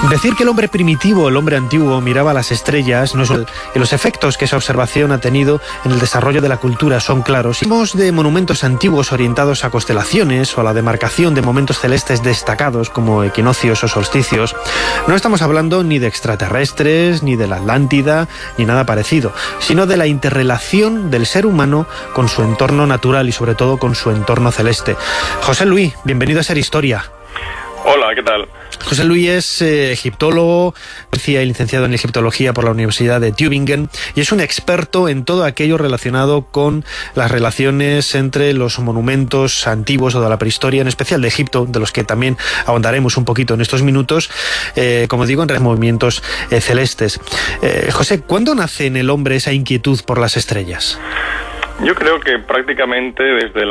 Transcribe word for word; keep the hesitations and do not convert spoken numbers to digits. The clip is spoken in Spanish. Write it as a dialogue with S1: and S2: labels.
S1: Decir que el hombre primitivo, el hombre antiguo, miraba las estrellas, no es el, y los efectos que esa observación ha tenido en el desarrollo de la cultura son claros. Si hablamos de monumentos antiguos orientados a constelaciones o a la demarcación de momentos celestes destacados como equinoccios o solsticios, no estamos hablando ni de extraterrestres, ni de la Atlántida, ni nada parecido, sino de la interrelación del ser humano con su entorno natural y sobre todo con su entorno celeste. José Luis, bienvenido a Ser Historia.
S2: Hola, ¿qué tal?
S1: José Luis es eh, egiptólogo, y licenciado en egiptología por la Universidad de Tübingen y es un experto en todo aquello relacionado con las relaciones entre los monumentos antiguos o de la prehistoria, en especial de Egipto, de los que también ahondaremos un poquito en estos minutos, eh, como digo, en movimientos eh, celestes. Eh, José, ¿cuándo nace en el hombre esa inquietud por las estrellas?
S2: Yo creo que prácticamente desde